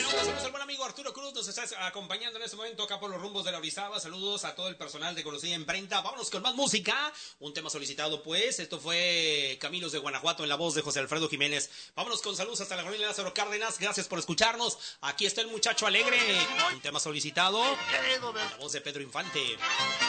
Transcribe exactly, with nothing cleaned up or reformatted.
Saludos al buen amigo Arturo Cruz, nos está acompañando en este momento acá por los rumbos de la Orizaba. Saludos a todo el personal de Conocida Imprenta. Vámonos con más música. Un tema solicitado, pues. Esto fue Caminos de Guanajuato en la voz de José Alfredo Jiménez. Vámonos con saludos hasta la colonia Lázaro Cárdenas. Gracias por escucharnos. Aquí está el muchacho alegre. Un tema solicitado. La voz de Pedro Infante.